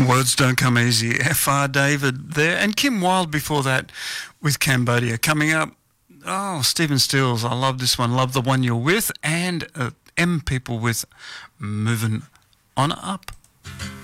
Words don't come easy. FR David there. And Kim Wilde before that with Cambodia. Coming up, Stephen Stills. I love this one. Love the One You're With. And M People with Moving On Up.